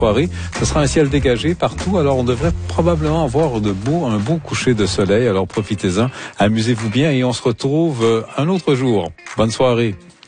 soirée. Ce sera un ciel dégagé partout, alors on devrait probablement avoir un beau coucher de soleil. Alors profitez-en, amusez-vous bien et on se retrouve un autre jour. Bonne soirée.